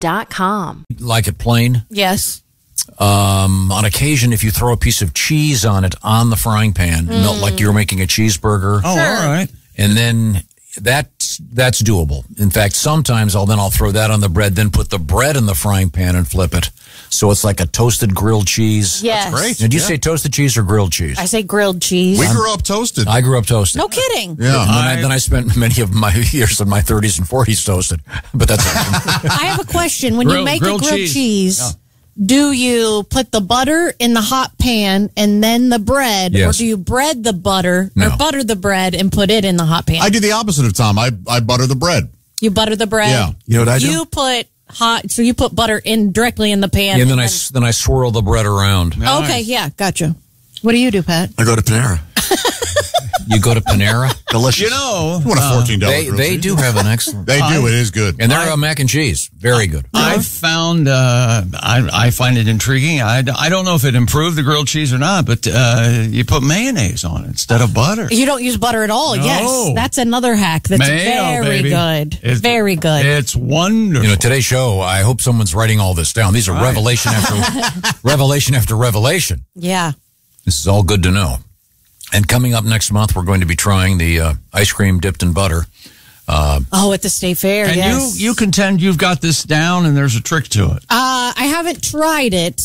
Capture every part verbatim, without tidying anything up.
dot com. Like it plain? Yes. Um, on occasion, if you throw a piece of cheese on it on the frying pan, Mm. melt like you're making a cheeseburger. Oh, Sure. all right. And then that's that's doable. In fact, sometimes I'll then I'll throw that on the bread, then put the bread in the frying pan and flip it. So it's like a toasted grilled cheese. Yes. great. Did you Yeah. say toasted cheese or grilled cheese? I say grilled cheese. We grew up toasted. I grew up toasted. No kidding. yeah. And then I, I- then I spent many of my years in my thirties and forties toasted. But that's I have a question. When you Grill- make a grilled grilled cheese. cheese, do you put the butter in the hot pan and then the bread, Yes. or do you bread the butter No. or butter the bread and put it in the hot pan? I do the opposite of Tom. I, I butter the bread. you butter the bread. Yeah. You know what I do? You put hot, so you put butter in directly in the pan. and then I s- then I swirl the bread around. Nice. Okay, yeah, gotcha. What do you do, Pat? I go to Panera. You go to Panera. Delicious. You know, What a fourteen dollars They they do have an excellent. They do. It is good. And they're uh, mac and cheese. Very good. I found, uh, I, I find it intriguing. I, I don't know if it improved the grilled cheese or not, but uh, you put mayonnaise on it instead of butter. You don't use butter at all. No. Yes, that's another hack. That's Mayo, very baby. good. It's- very good. It's wonderful. You know, today's show, I hope someone's writing all this down. These are Right. revelation after revelation after revelation. yeah. This is all good to know. And coming up next month, we're going to be trying the uh, ice cream dipped in butter. Uh, Oh, at the State Fair. and yes. you, you contend you've got this down and there's a trick to it. Uh, I haven't tried it,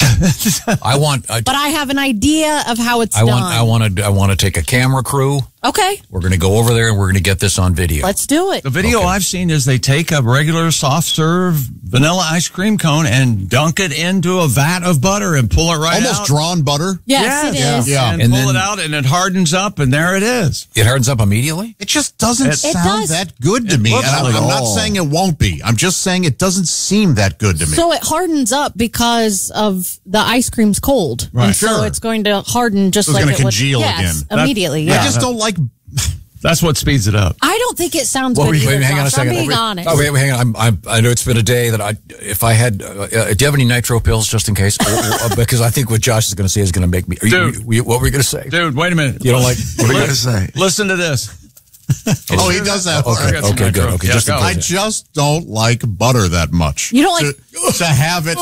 I want. I, but I have an idea of how it's I done. want. I want to. I want to take a camera crew. Okay, We're going to go over there and we're going to get this on video. let's do it. The video Okay. I've seen is they take a regular soft serve vanilla ice cream cone and dunk it into a vat of butter and pull it right Almost out. drawn butter. Yes, it is. Yeah. And, And pull then- it out and it hardens up and there it is. It hardens up immediately. It just doesn't It- sound It does. that good to It me. And looks I'm, like I'm not all. saying it won't be. I'm just saying it doesn't seem that good to me. So it hardens up because of the ice cream's cold, Right. and so Sure. it's going to harden just So it's like gonna it would- congeal yes, again. That- immediately. I Yeah. just don't like. That's what speeds it up. I don't think it sounds Well, good. wait, either, hang on a Josh. I'm second. being Wait, honest. Oh, wait, wait, hang on. I'm, I'm, I know it's been a day that I, if I had, uh, uh, do you have any nitro pills just in case? Or- or- uh, because I think what Josh is going to say is going to make me. Are you, Dude. you- what were you going to say? Dude, wait a minute. You don't like? What are you going to say? Listen to this. Oh, he does that. Okay, got some okay, good. nitro. Okay, Yeah, just in go. I case. just don't like butter that much. You don't like- to, to have it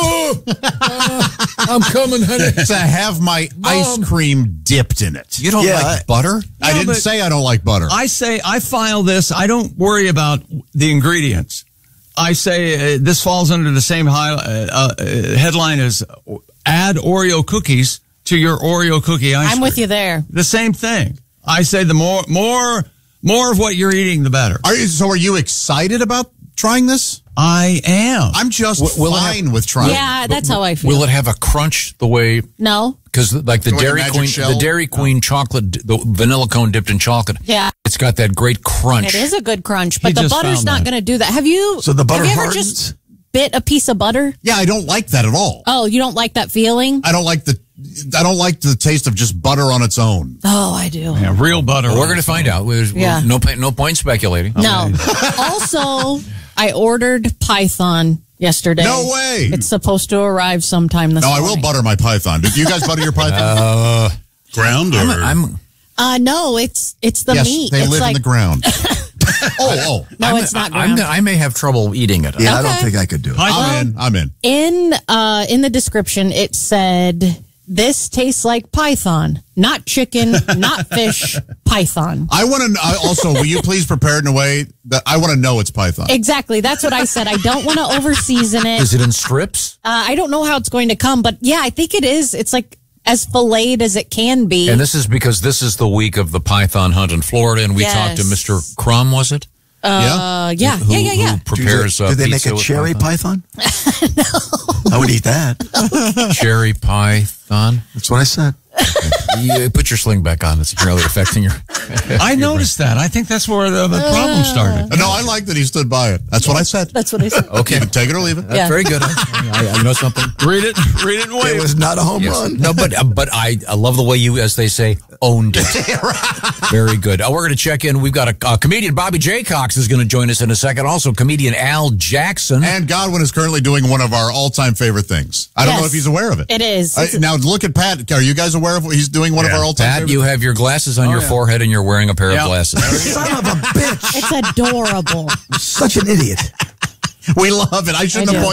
I'm coming, honey. to have my ice cream dipped in it. You don't Yeah, like I- butter? I No, didn't but- say I don't like butter. I say I file this. I don't worry about the ingredients. I say uh, this falls under the same high, uh, uh, headline as add Oreo cookies to your Oreo cookie ice I'm cream. with you there. The same thing. I say the more, more, more of what you're eating, the better. Are you, so are you excited about trying this? I am. I'm just W- will it have- fine with trying. Yeah, that's how I feel. Will it have a crunch the way? No. Because like the Like a Dairy magic Queen, shell? the Dairy Queen chocolate, the vanilla cone dipped in chocolate. Yeah. It's got that great crunch. It is a good crunch, but He the just butter's found not that. going to do that. Have you? So the butter have you ever hardens? just bit a piece of butter? Yeah, I don't like that at all. Oh, you don't like that feeling? I don't like the I don't like the taste of just butter on its own. Oh, I do. Yeah, real butter. Well, we're going to find out. There's Yeah. no point, no point speculating. No. Also, I ordered Python yesterday. No way. It's supposed to arrive sometime this No, I morning. will butter my python. Do you guys butter your python? Uh, ground or I'm, I'm, Uh, no, it's it's the yes, meat. they it's live like, in the ground. oh, oh. No, I'm- it's not I'm, ground. I may have trouble eating it. Yeah, I don't Okay. think I could do it. I'm in. I'm in. in uh in the description it said this tastes like python, not chicken, not fish, python. I want to also, will you please prepare it in a way that I want to know it's python? Exactly. That's what I said. I don't want to over season it. Is it in strips? Uh, I don't know how it's going to come, but yeah, I think it is. It's like as filleted as it can be. And this is because this is the week of the python hunt in Florida, and we Yes. talked to Mister Crum, was it? yeah. uh, yeah, Who, yeah, yeah, yeah. Who prepares do uh, they, do they make pizza a with cherry python? I would eat that. Cherry python. That's what I said. You put your sling back on. It's really affecting your. I noticed that. I think that's where the, the problem started. No, I like that he stood by it. That's what I said. That's what I said. Okay, You can take it or leave it. that's Yeah. very good. I, I know something. Read it. Read it and It wait. was not a home Yes. run. No, but uh, but I, I love the way you, as they say, owned it. Very good. Uh, we're going to check in. We've got a, uh comedian, Bobby J. Cox, is going to join us in a second. Also, comedian Al Jackson. And Godwin is currently doing one of our all-time favorite things. I don't Yes. know if he's aware of it. It is. I, It's- now look at Pat. Are you guys aware of what he's doing? One of Yeah. our all-time Pat, favorite you have your glasses on your yeah. forehead, and you're wearing a pair Yeah. of glasses. Son of a bitch. It's adorable. Such an idiot. We love it. I shouldn't I have do. pointed